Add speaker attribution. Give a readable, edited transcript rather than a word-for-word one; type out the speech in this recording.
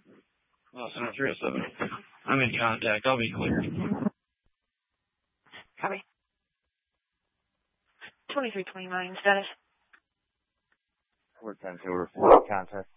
Speaker 1: Well, Center 307. I'm in contact. I'll be clear.
Speaker 2: Copy. 2329 status.
Speaker 3: 410 over 4 contact.